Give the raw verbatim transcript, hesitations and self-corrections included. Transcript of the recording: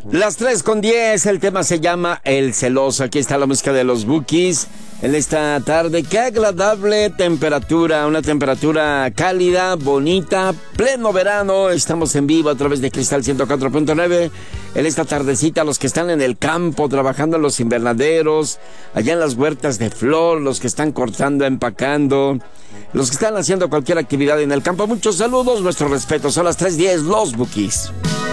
Las tres con diez, el tema se llama El Celoso. Aquí está la música de los Bukis en esta tarde. Qué agradable temperatura, una temperatura cálida, bonita, pleno verano. Estamos en vivo a través de Cristal ciento cuatro punto nueve en esta tardecita. Los que están en el campo, trabajando en los invernaderos, allá en las huertas de flor, los que están cortando, empacando, los que están haciendo cualquier actividad en el campo. Muchos saludos, nuestro respeto. Son las tres diez, los Bukis.